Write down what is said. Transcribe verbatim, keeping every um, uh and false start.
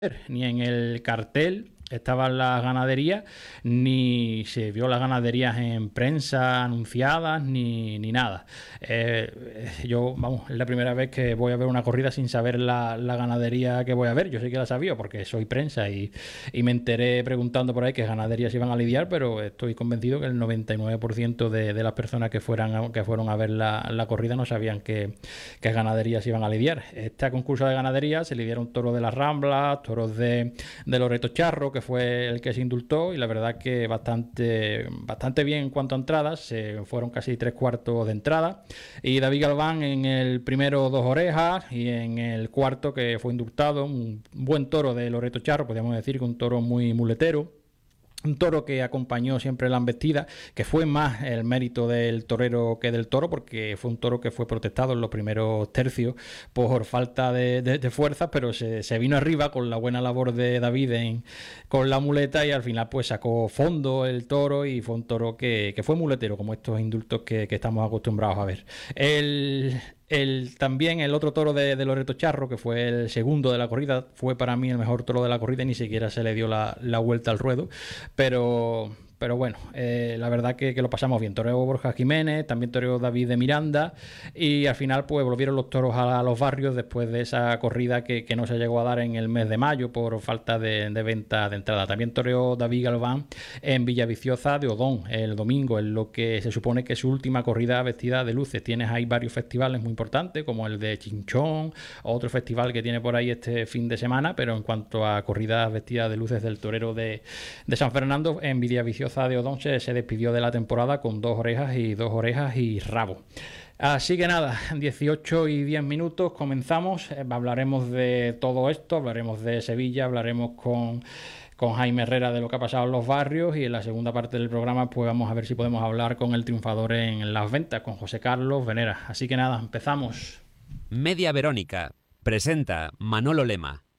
ni en el cartel estaban las ganaderías, ni se vio las ganaderías en prensa anunciadas, ni, ni nada. Eh, yo, vamos, es la primera vez que voy a ver una corrida sin saber la, la ganadería que voy a ver. Yo sé que la sabía porque soy prensa y, y me enteré preguntando por ahí qué ganaderías iban a lidiar, pero estoy convencido que el noventa y nueve por ciento de, de las personas que, fueran, que fueron a ver la, la corrida no sabían qué, qué ganaderías iban a lidiar. Este concurso de ganaderías se lidiaron toros de las Ramblas, toros de, de Loreto Charro, que fue el que se indultó, y la verdad que bastante, bastante bien en cuanto a entradas. Se fueron casi tres cuartos de entrada, y David Galván en el primero dos orejas, y en el cuarto, que fue indultado, un buen toro de Loreto Charro, podríamos decir que un toro muy muletero. Un toro que acompañó siempre la embestida, que fue más el mérito del torero que del toro, porque fue un toro que fue protestado en los primeros tercios por falta de, de, de fuerza, pero se, se vino arriba con la buena labor de David en, con la muleta, y al final pues sacó fondo el toro, y fue un toro que, que fue muletero, como estos indultos que, que estamos acostumbrados a ver. El... El, también el otro toro de, de Loreto Charro, que fue el segundo de la corrida, fue para mí el mejor toro de la corrida, y ni siquiera se le dio la, la vuelta al ruedo, pero... Pero bueno, eh, la verdad que, que lo pasamos bien. Toreó Borja Jiménez, también toreó David de Miranda, y al final pues volvieron los toros a, a los barrios después de esa corrida que, que no se llegó a dar en el mes de mayo por falta de, de venta de entrada. También toreó David Galván en Villaviciosa de Odón el domingo, en lo que se supone que es su última corrida vestida de luces. Tienes ahí varios festivales muy importantes, como el de Chinchón, otro festival que tiene por ahí este fin de semana, pero en cuanto a corridas vestidas de luces del torero de, de San Fernando, en Villaviciosa de Odón se, se despidió de la temporada con dos orejas y dos orejas y rabo. Así que nada, dieciocho y diez minutos, comenzamos. Eh, hablaremos de todo esto, hablaremos de Sevilla, hablaremos con, con Jaime Herrera de lo que ha pasado en los barrios, y en la segunda parte del programa pues vamos a ver si podemos hablar con el triunfador en las ventas, con José Carlos Venera. Así que nada, empezamos. Media Verónica presenta Manolo Lema.